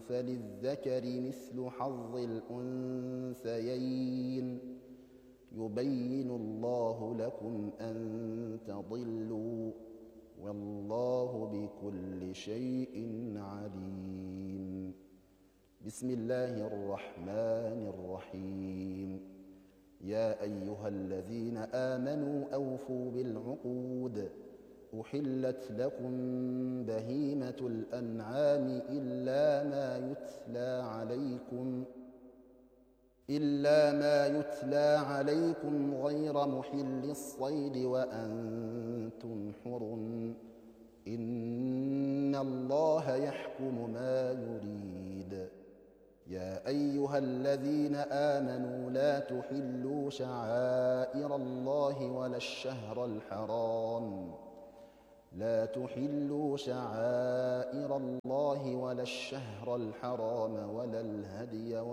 فللذكر مثل حظ الأنثيين يبين الله لكم أن تضلوا والله بكل شيء عليم. بسم الله الرحمن الرحيم. يا أيها الذين آمنوا أوفوا بالعقود أحلت لكم بهيمة الأنعام إلا ما يتلى عليكم غير محل الصيد وأنتم حرم إن الله يحكم ما يريد. يا أيها الذين آمنوا لا تحلوا شعائر الله ولا الشهر الحرام ولا